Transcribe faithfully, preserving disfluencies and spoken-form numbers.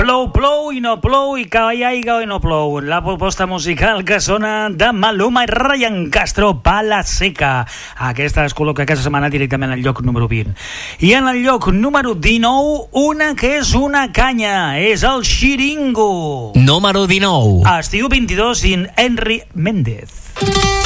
Plou, plou i no plou, i cau i aigua i no plou. La proposta musical que sona de Maluma i Ryan Castro, Pala Seca. Aquesta es col·loca aquesta setmana directament al lloc número vint. I en el lloc número dinou, una que és una canya, és el Xiringo. Número dinou. Estiu vint-i-dos, in Henry Méndez.